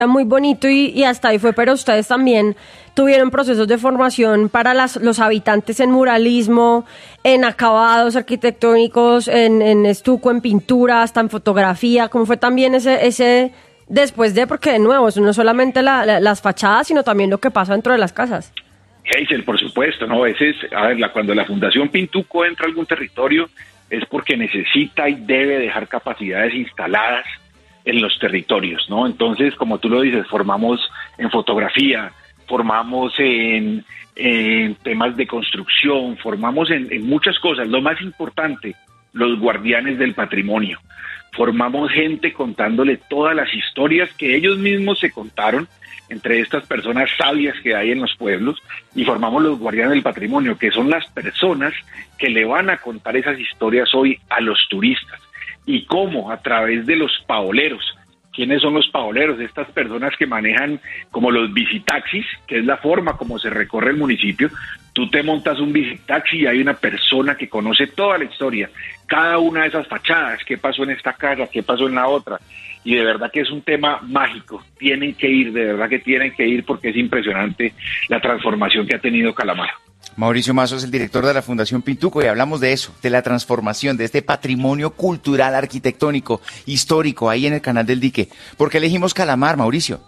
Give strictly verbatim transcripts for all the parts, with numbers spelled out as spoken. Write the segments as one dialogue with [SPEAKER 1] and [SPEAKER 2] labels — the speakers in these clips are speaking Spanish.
[SPEAKER 1] muy bonito y, y hasta ahí fue, pero ustedes también tuvieron procesos de formación para las, los habitantes en muralismo, en acabados arquitectónicos, en, en estuco, en pintura, hasta en fotografía. ¿Cómo fue también ese ese después de? Porque de nuevo, eso no es solamente la, la, las fachadas, sino también lo que pasa dentro de las casas.
[SPEAKER 2] Hazel, por supuesto, no, ese es, a ver, la, cuando la Fundación Pintuco entra a algún territorio es porque necesita y debe dejar capacidades instaladas en los territorios, ¿no? Entonces, como tú lo dices, formamos en fotografía, formamos en, en temas de construcción, formamos en, en muchas cosas. Lo más importante, los guardianes del patrimonio. Formamos gente contándole todas las historias que ellos mismos se contaron entre estas personas sabias que hay en los pueblos, y formamos los guardianes del patrimonio, que son las personas que le van a contar esas historias hoy a los turistas. ¿Y cómo? A través de los paoleros. ¿Quiénes son los paoleros? Estas personas que manejan como los bicitaxis, que es la forma como se recorre el municipio. Tú te montas un bicitaxi y hay una persona que conoce toda la historia, cada una de esas fachadas, qué pasó en esta casa, qué pasó en la otra. Y de verdad que es un tema mágico. Tienen que ir, de verdad que tienen que ir, porque es impresionante la transformación que ha tenido Calamar.
[SPEAKER 3] Mauricio Mazo es el director de la Fundación Pintuco y hablamos de eso, de la transformación, de este patrimonio cultural, arquitectónico, histórico, ahí en el Canal del Dique. ¿Por qué elegimos Calamar, Mauricio?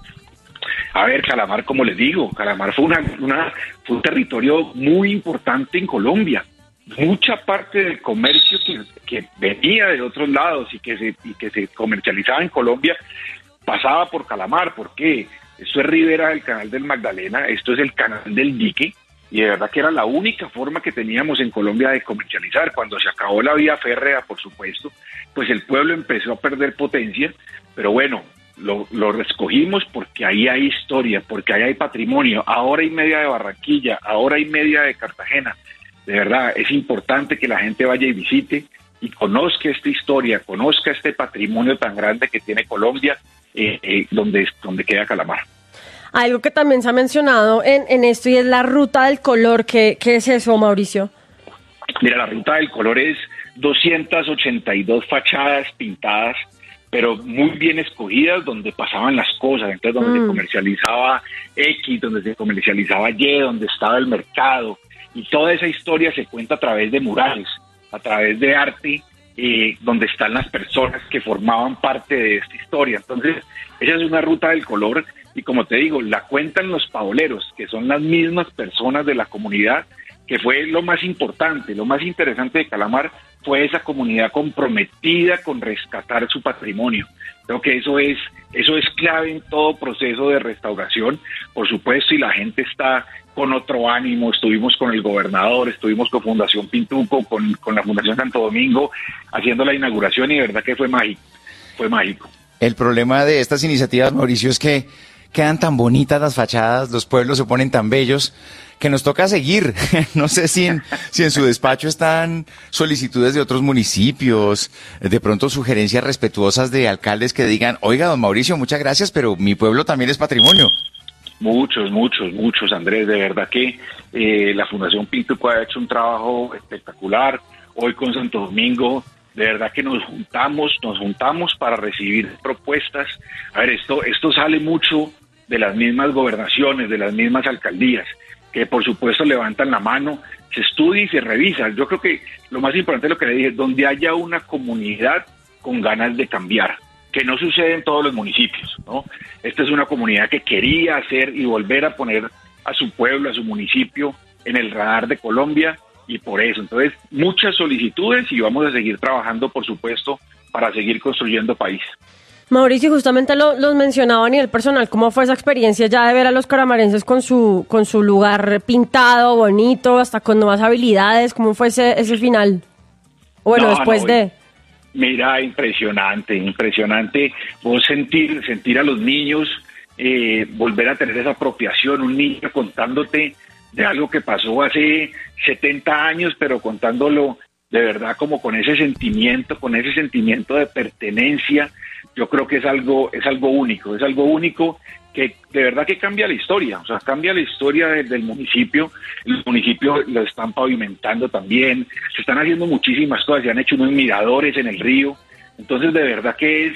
[SPEAKER 2] A ver, Calamar, como les digo, Calamar fue, una, una, fue un territorio muy importante en Colombia. Mucha parte del comercio que, que venía de otros lados y que, se, y que se comercializaba en Colombia pasaba por Calamar. ¿Por qué? Esto es ribera del Canal del Magdalena, esto es el Canal del Dique. Y de verdad que era la única forma que teníamos en Colombia de comercializar. Cuando se acabó la vía férrea, por supuesto, pues el pueblo empezó a perder potencia, pero bueno, lo, lo escogimos porque ahí hay historia, porque ahí hay patrimonio, a hora y media de Barranquilla, a hora y media de Cartagena. De verdad, es importante que la gente vaya y visite y conozca esta historia, conozca este patrimonio tan grande que tiene Colombia, eh, eh, donde, donde queda Calamar.
[SPEAKER 1] Algo que también se ha mencionado en, en esto y es la ruta del color. ¿Qué, qué es eso, Mauricio?
[SPEAKER 2] Mira, la ruta del color es doscientas ochenta y dos fachadas pintadas, pero muy bien escogidas, donde pasaban las cosas, entonces donde mm. se comercializaba X, donde se comercializaba Y, donde estaba el mercado, y toda esa historia se cuenta a través de murales, a través de arte, eh, donde están las personas que formaban parte de esta historia. Entonces, esa es una ruta del color. Y como te digo, la cuentan los paoleros, que son las mismas personas de la comunidad, que fue lo más importante, lo más interesante de Calamar fue esa comunidad comprometida con rescatar su patrimonio. Creo que eso es, eso es clave en todo proceso de restauración, por supuesto, y la gente está con otro ánimo. Estuvimos con el gobernador, estuvimos con Fundación Pintuco, con, con la Fundación Santo Domingo, haciendo la inauguración, y de verdad que fue mágico, fue mágico.
[SPEAKER 3] El problema de estas iniciativas, Mauricio, es que quedan tan bonitas las fachadas, los pueblos se ponen tan bellos, que nos toca seguir. No sé si en, si en su despacho están solicitudes de otros municipios, de pronto sugerencias respetuosas de alcaldes que digan, oiga, don Mauricio, muchas gracias, pero mi pueblo también es patrimonio.
[SPEAKER 2] Muchos, muchos, muchos, Andrés. De verdad que eh, la Fundación Pintuco ha hecho un trabajo espectacular. Hoy con Santo Domingo, de verdad que nos juntamos, nos juntamos para recibir propuestas. A ver, esto, esto sale mucho de las mismas gobernaciones, de las mismas alcaldías, que por supuesto levantan la mano, se estudia y se revisa. Yo creo que lo más importante es lo que le dije, donde haya una comunidad con ganas de cambiar, que no sucede en todos los municipios, ¿no? Esta es una comunidad que quería hacer y volver a poner a su pueblo, a su municipio en el radar de Colombia, y por eso, entonces, muchas solicitudes, y vamos a seguir trabajando, por supuesto, para seguir construyendo país.
[SPEAKER 1] Mauricio, justamente lo, los mencionaba a nivel personal, ¿cómo fue esa experiencia ya de ver a los caramarenses con su con su lugar pintado, bonito, hasta con nuevas habilidades? ¿Cómo fue ese, ese final? Bueno, no, después no, de...
[SPEAKER 2] Mira, impresionante, impresionante. Vos sentir, sentir a los niños, eh, volver a tener esa apropiación, un niño contándote de algo que pasó hace setenta años, pero contándolo de verdad como con ese sentimiento, con ese sentimiento de pertenencia. Yo creo que es algo, es algo único, es algo único que de verdad que cambia la historia, o sea, cambia la historia de, del municipio. El municipio lo están pavimentando también, se están haciendo muchísimas cosas, se han hecho unos miradores en el río. Entonces, de verdad que es,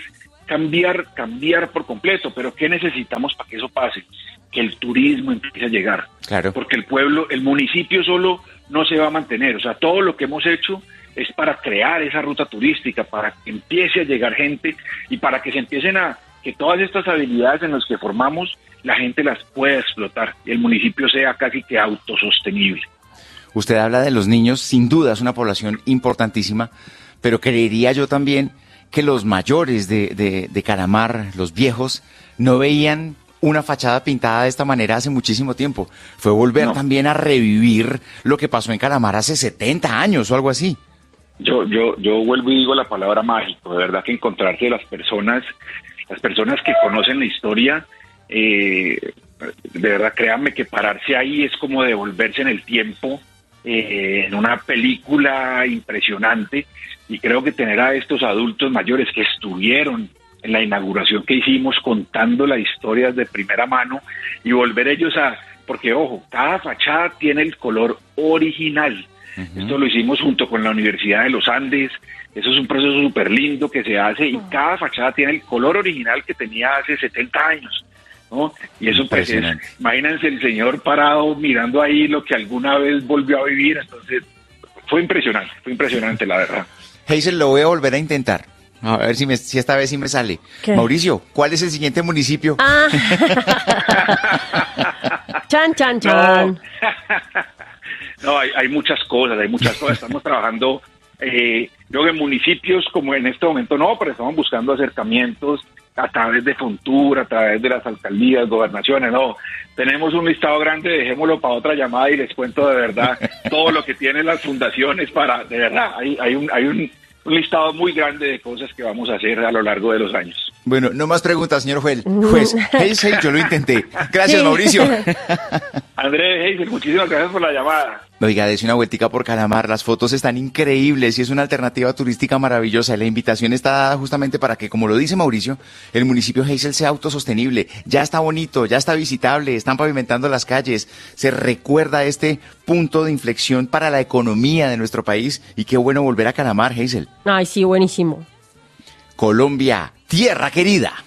[SPEAKER 2] cambiar, cambiar por completo. Pero ¿qué necesitamos para que eso pase? Que el turismo empiece a llegar.
[SPEAKER 3] Claro.
[SPEAKER 2] Porque el pueblo, el municipio solo no se va a mantener. O sea, todo lo que hemos hecho es para crear esa ruta turística, para que empiece a llegar gente y para que se empiecen a, que todas estas habilidades en las que formamos, la gente las pueda explotar y el municipio sea casi que autosostenible.
[SPEAKER 3] Usted habla de los niños, sin duda es una población importantísima, pero creería yo también que los mayores de, de, de Calamar, los viejos, no veían una fachada pintada de esta manera hace muchísimo tiempo. Fue volver no. también a revivir lo que pasó en Calamar hace setenta años o algo así.
[SPEAKER 2] Yo, yo, yo vuelvo y digo la palabra mágico, de verdad que encontrarse las personas, las personas que conocen la historia, eh, de verdad créanme que pararse ahí es como devolverse en el tiempo, eh, en una película impresionante, y creo que tener a estos adultos mayores que estuvieron en la inauguración que hicimos contando las historias de primera mano y volver ellos a, porque ojo, cada fachada tiene el color original. Uh-huh. Esto lo hicimos junto con la Universidad de los Andes. Eso es un proceso súper lindo que se hace y cada fachada tiene el color original que tenía hace setenta años, ¿no? Y eso pues es, imagínense el señor parado mirando ahí lo que alguna vez volvió a vivir. Entonces fue impresionante, fue impresionante la verdad.
[SPEAKER 3] Hazel, lo voy a volver a intentar. A ver si, me, si esta vez sí me sale. ¿Qué? Mauricio, ¿cuál es el siguiente municipio?
[SPEAKER 1] Ah. Chan, chan, chan.
[SPEAKER 2] No. No, hay, hay muchas cosas, hay muchas cosas. Estamos trabajando, eh, yo en municipios como en este momento no, pero estamos buscando acercamientos a través de Fontur, a través de las alcaldías, gobernaciones, no. Tenemos un listado grande, dejémoslo para otra llamada y les cuento de verdad todo lo que tienen las fundaciones para, de verdad, hay, hay un, hay un, un listado muy grande de cosas que vamos a hacer a lo largo de los años.
[SPEAKER 3] Bueno, no más preguntas, señor juez. Juez, Hazel, yo lo intenté. Gracias, sí. Mauricio.
[SPEAKER 2] Andrés, Hazel, muchísimas gracias por la llamada.
[SPEAKER 3] Oiga, dése una vueltica por Calamar, las fotos están increíbles y es una alternativa turística maravillosa. La invitación está dada justamente para que, como lo dice Mauricio, el municipio Hazel sea autosostenible. Ya está bonito, ya está visitable, están pavimentando las calles, se recuerda este punto de inflexión para la economía de nuestro país y qué bueno volver a Calamar, Hazel.
[SPEAKER 1] Ay, sí, buenísimo.
[SPEAKER 3] Colombia, tierra querida.